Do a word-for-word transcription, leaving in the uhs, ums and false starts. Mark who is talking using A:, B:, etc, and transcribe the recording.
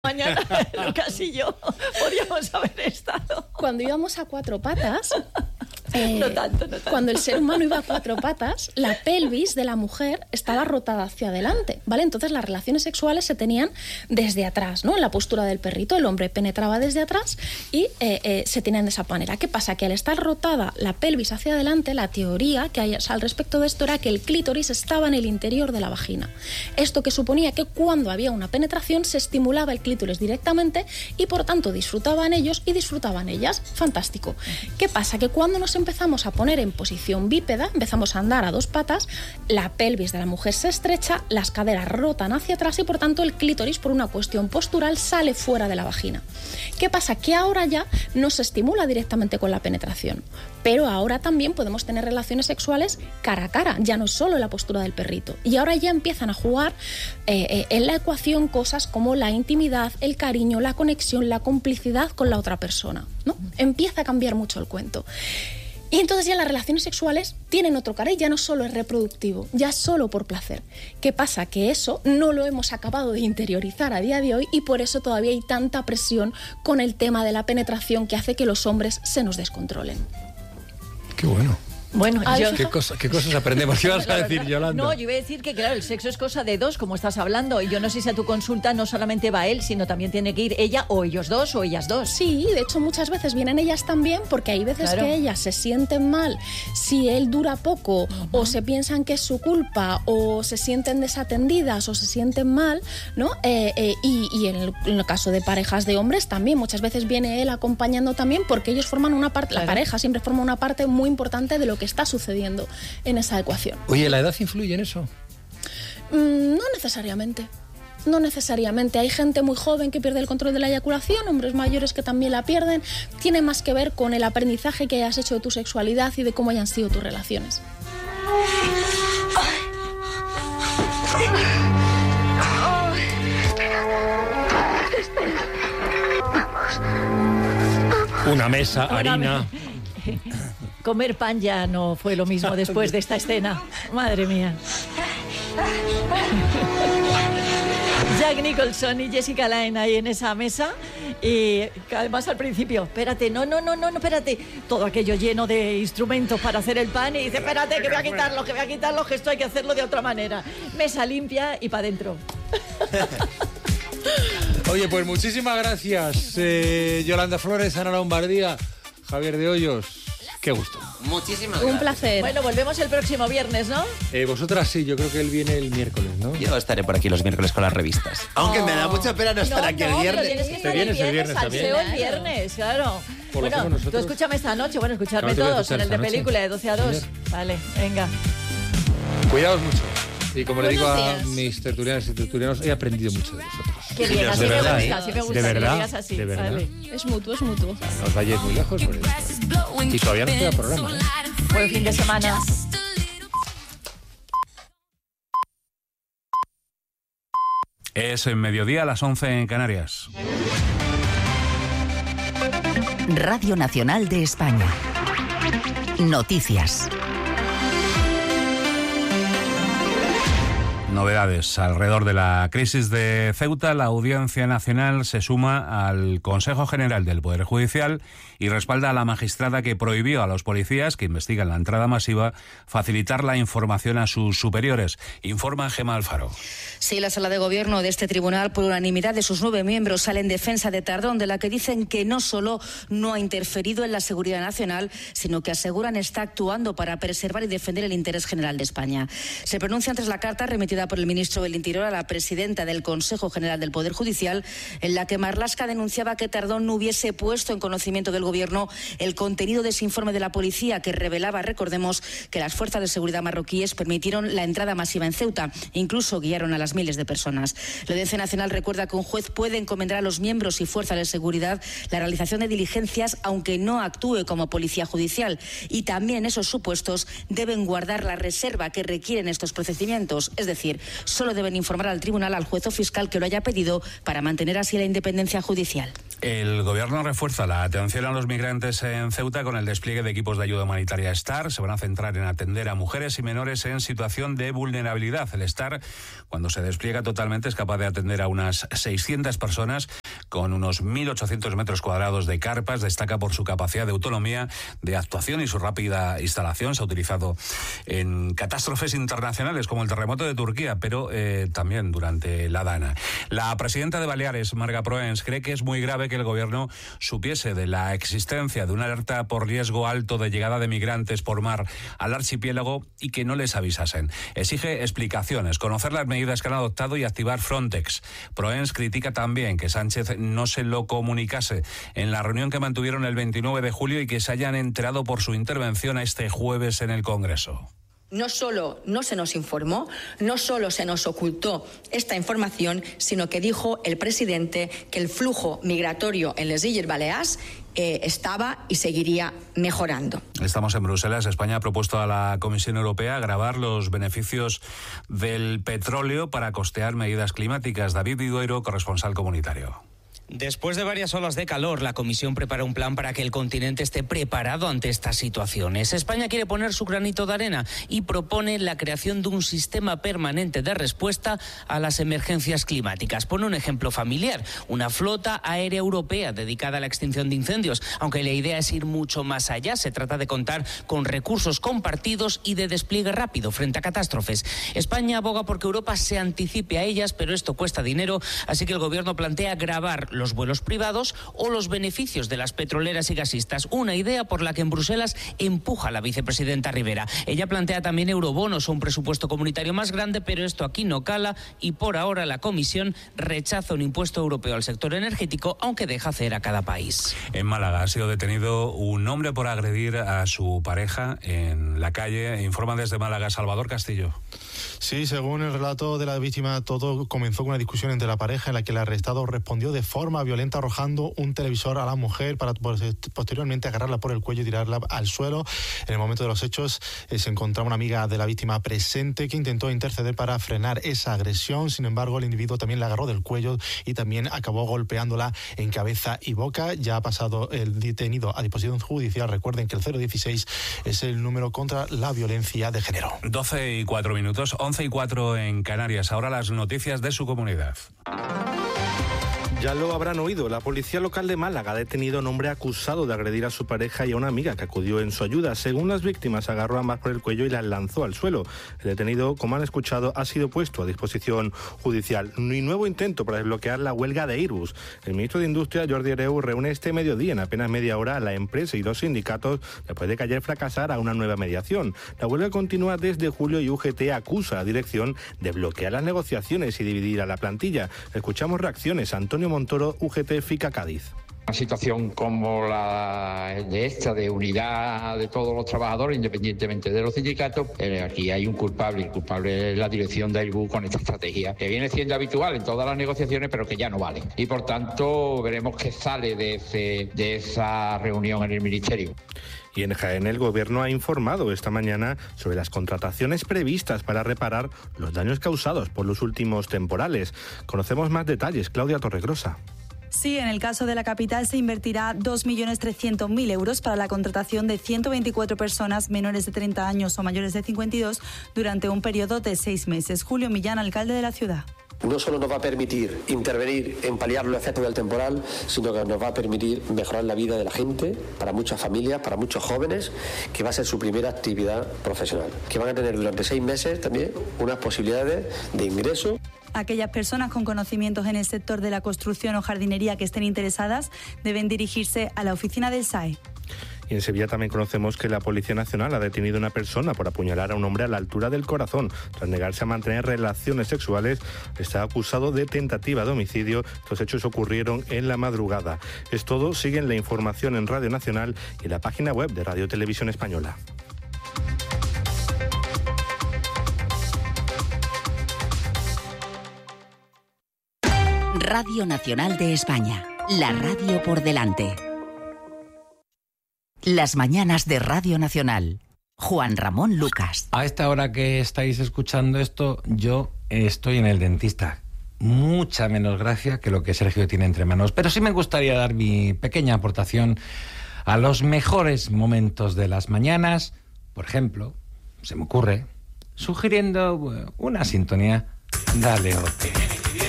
A: Mañana Lucas y yo podríamos haber estado.
B: Cuando íbamos a cuatro patas, eh,
A: no tanto, no tanto.
B: Cuando el ser humano iba a cuatro patas, la pelvis de la mujer estaba rotada hacia adelante, ¿vale? Entonces las relaciones sexuales se tenían desde atrás, ¿no? En la postura del perrito, el hombre penetraba desde atrás y eh, eh, se tenían de esa manera. ¿Qué pasa? Que al estar rotada la pelvis hacia adelante, la teoría que hay al respecto de esto era que el clítoris estaba en el interior de la vagina. Esto que suponía que cuando había una penetración se estimulaba el clítoris directamente y por tanto disfrutaban ellos y disfrutaban ellas. Fantástico. ¿Qué pasa? Que cuando nos empezamos a poner en posición bípeda, empezamos a andar a dos patas, la pelvis de la mujer se estrecha, las caderas rotan hacia atrás y por tanto el clítoris, por una cuestión postural, sale fuera de la vagina. ¿Qué pasa? Que ahora ya no se estimula directamente con la penetración, pero ahora también podemos tener relaciones sexuales cara a cara, ya no solo en la postura del perrito. Y ahora ya empiezan a jugar eh, eh, en la ecuación cosas como la intimidad, el cariño, la conexión, la complicidad con la otra persona, ¿no? Empieza a cambiar mucho el cuento. Y entonces ya las relaciones sexuales tienen otro cariz, ya no solo es reproductivo, ya solo por placer. ¿Qué pasa? Que eso no lo hemos acabado de interiorizar a día de hoy y por eso todavía hay tanta presión con el tema de la penetración que hace que los hombres se nos descontrolen.
C: Qué bueno.
A: Bueno, yo...
C: ¿Qué, cosa, ¿Qué cosas aprendemos? ¿Qué vas a decir, Yolanda?
A: No, yo iba a decir que, claro, el sexo es cosa de dos, como estás hablando. Y yo no sé si a tu consulta no solamente va él, sino también tiene que ir ella o ellos dos o ellas dos.
B: Sí, de hecho muchas veces vienen ellas también, porque hay veces claro. que ellas se sienten mal si él dura poco, uh-huh. o se piensan que es su culpa, o se sienten desatendidas, o se sienten mal, ¿no? Eh, eh, y y en, el, en el caso de parejas de hombres también, muchas veces viene él acompañando también, porque ellos forman una parte, claro. la pareja siempre forma una parte muy importante de lo que que está sucediendo en esa ecuación.
C: Oye, ¿la edad influye en eso?
B: Mm, no necesariamente. No necesariamente. Hay gente muy joven que pierde el control de la eyaculación, hombres mayores que también la pierden. Tiene más que ver con el aprendizaje que hayas hecho de tu sexualidad y de cómo hayan sido tus relaciones.
C: Una mesa, harina.
A: Comer pan ya no fue lo mismo después de esta escena. Madre mía. Jack Nicholson y Jessica Lange ahí en esa mesa. Y además al principio, espérate, no, no, no, no, no, espérate. Todo aquello lleno de instrumentos para hacer el pan. Y dice, espérate, que voy a quitarlo, que voy a quitarlo, que esto hay que hacerlo de otra manera. Mesa limpia y para adentro.
C: Oye, pues muchísimas gracias, eh, Yolanda Flores, Ana Lombardía, Javier de Hoyos. Qué gusto.
D: Muchísimas gracias.
B: Un placer.
A: Bueno, volvemos el próximo viernes, ¿no?
C: Eh, vosotras sí, yo creo que él viene el miércoles, ¿no?
D: Yo estaré por aquí los miércoles con las revistas. Aunque oh. me da mucha pena no estar
A: no,
D: aquí
A: no,
D: el viernes.
A: Pero tienes que estar
C: ¿Te vienes el viernes también?
A: Salseo el viernes, claro.
C: Por
A: bueno, tú escúchame esta noche, bueno, escuchadme
C: no,
A: todos en el de película de doce a dos. Señor. Vale, venga.
C: Cuidaos mucho. Y como
A: Buenos
C: le digo
A: días.
C: a mis tertulianos y tertulianos, he aprendido mucho de vosotros.
A: Qué bien, así
C: de
A: me
C: verdad,
A: gusta, así me gusta
C: de verdad,
A: que lo digas así.
C: De verdad.
A: Vale.
B: Es mutuo, es mutuo.
C: No os vayáis muy lejos por esto. Y todavía no queda programa, ¿eh?
A: Buen fin de semana.
E: Es en mediodía a las once en Canarias.
F: Radio Nacional de España. Noticias.
E: Novedades alrededor de la crisis de Ceuta. La Audiencia Nacional se suma al Consejo General del Poder Judicial y respalda a la magistrada que prohibió a los policías que investigan la entrada masiva facilitar la información a sus superiores. Informa Gemma Alfaro.
G: Sí, la sala de gobierno de este tribunal, por unanimidad de sus nueve miembros, sale en defensa de Tardón, de la que dicen que no solo no ha interferido en la seguridad nacional, sino que aseguran está actuando para preservar y defender el interés general de España. Se pronuncian tras la carta remitida por el ministro del Interior a la presidenta del Consejo General del Poder Judicial, en la que Marlaska denunciaba que Tardón no hubiese puesto en conocimiento del Gobierno el contenido de ese informe de la policía que revelaba, recordemos, que las fuerzas de seguridad marroquíes permitieron la entrada masiva en Ceuta, incluso guiaron a las miles de personas. La Audiencia Nacional recuerda que un juez puede encomendar a los miembros y fuerzas de seguridad la realización de diligencias aunque no actúe como policía judicial, y también en esos supuestos deben guardar la reserva que requieren estos procedimientos, es decir, solo deben informar al tribunal, al juez o fiscal que lo haya pedido, para mantener así la independencia judicial.
E: El gobierno refuerza la atención a los migrantes en Ceuta con el despliegue de equipos de ayuda humanitaria STAR. Se van a centrar en atender a mujeres y menores en situación de vulnerabilidad. El STAR, cuando se despliega totalmente, es capaz de atender a unas seiscientas personas con unos mil ochocientos metros cuadrados de carpas. Destaca por su capacidad de autonomía, de actuación y su rápida instalación. Se ha utilizado en catástrofes internacionales como el terremoto de Turquía, pero eh, también durante la DANA. La presidenta de Baleares, Marga Proens, cree que es muy grave que el gobierno supiese de la existencia de una alerta por riesgo alto de llegada de migrantes por mar al archipiélago y que no les avisasen. Exige explicaciones, conocer las medidas que han adoptado y activar Frontex. Proens critica también que Sánchez no se lo comunicase en la reunión que mantuvieron el veintinueve de julio y que se hayan enterado por su intervención este jueves en el Congreso.
H: No solo no se nos informó, no solo se nos ocultó esta información, sino que dijo el presidente que el flujo migratorio en les Illes Balears eh, estaba y seguiría mejorando.
E: Estamos en Bruselas. España ha propuesto a la Comisión Europea gravar los beneficios del petróleo para costear medidas climáticas. David Vidueiro, corresponsal comunitario.
I: Después de varias olas de calor, la Comisión prepara un plan para que el continente esté preparado ante estas situaciones. España quiere poner su granito de arena y propone la creación de un sistema permanente de respuesta a las emergencias climáticas. Pone un ejemplo familiar, una flota aérea europea dedicada a la extinción de incendios, aunque la idea es ir mucho más allá. Se trata de contar con recursos compartidos y de despliegue rápido frente a catástrofes. España aboga porque Europa se anticipe a ellas, pero esto cuesta dinero, así que el Gobierno plantea gravar los vuelos privados o los beneficios de las petroleras y gasistas, una idea por la que en Bruselas empuja la vicepresidenta Rivera. Ella plantea también eurobonos o un presupuesto comunitario más grande, pero esto aquí no cala y por ahora la Comisión rechaza un impuesto europeo al sector energético, aunque deja hacer a cada país.
E: En Málaga ha sido detenido un hombre por agredir a su pareja en la calle. Informa desde Málaga Salvador Castillo.
J: Sí, según el relato de la víctima, todo comenzó con una discusión entre la pareja en la que el arrestado respondió de forma violenta arrojando un televisor a la mujer para posteriormente agarrarla por el cuello y tirarla al suelo. En el momento de los hechos eh, se encontraba una amiga de la víctima presente que intentó interceder para frenar esa agresión. Sin embargo, el individuo también la agarró del cuello y también acabó golpeándola en cabeza y boca. Ya ha pasado el detenido a disposición judicial. Recuerden que el cero dieciséis es el número contra la violencia de género.
E: doce y cuatro minutos, once y cuatro en Canarias. Ahora las noticias de su comunidad.
K: Ya lo habrán oído, la policía local de Málaga ha detenido a un hombre acusado de agredir a su pareja y a una amiga que acudió en su ayuda. Según las víctimas, agarró a ambas por el cuello y las lanzó al suelo. El detenido, como han escuchado, ha sido puesto a disposición judicial. Y nuevo intento para desbloquear la huelga de Airbus. El ministro de Industria, Jordi Hereu, reúne este mediodía en apenas media hora a la empresa y los sindicatos después de que ayer fracasara una nueva mediación. La huelga continúa desde julio y U G T acusa a la dirección de bloquear las negociaciones y dividir a la plantilla. Escuchamos reacciones. Antonio Montoro, U G T FICA Cádiz.
L: Una situación como la de esta, de unidad de todos los trabajadores, independientemente de los sindicatos, eh, aquí hay un culpable. El culpable es la dirección de Airbus con esta estrategia, que viene siendo habitual en todas las negociaciones, pero que ya no vale. Y por tanto, veremos qué sale de, ese, de esa reunión en el Ministerio.
K: Y en Jaén el Gobierno ha informado esta mañana sobre las contrataciones previstas para reparar los daños causados por los últimos temporales. Conocemos más detalles. Claudia Torregrosa.
M: Sí, en el caso de la capital se invertirá dos millones trescientos mil euros para la contratación de ciento veinticuatro personas menores de treinta años o mayores de cincuenta y dos durante un periodo de seis meses. Julio Millán, alcalde de la ciudad.
N: No solo nos va a permitir intervenir en paliar los efectos del temporal, sino que nos va a permitir mejorar la vida de la gente, para muchas familias, para muchos jóvenes, que va a ser su primera actividad profesional, que van a tener durante seis meses también unas posibilidades de ingreso.
M: Aquellas personas con conocimientos en el sector de la construcción o jardinería que estén interesadas deben dirigirse a la oficina del S A E.
K: Y en Sevilla también conocemos que la Policía Nacional ha detenido a una persona por apuñalar a un hombre a la altura del corazón. Tras negarse a mantener relaciones sexuales, está acusado de tentativa de homicidio. Los hechos ocurrieron en la madrugada. Es todo. Siguen la información en Radio Nacional y la página web de Radio Televisión Española.
F: Radio Nacional de España. La radio por delante. Las mañanas de Radio Nacional. Juan Ramón Lucas.
O: A esta hora que estáis escuchando esto, yo estoy en el dentista. mucha menos gracia que lo que Sergio tiene entre manos. Pero sí me gustaría dar mi pequeña aportación a los mejores momentos de las mañanas. Por ejemplo, se me ocurre, sugiriendo una sintonía. Dale, Ote.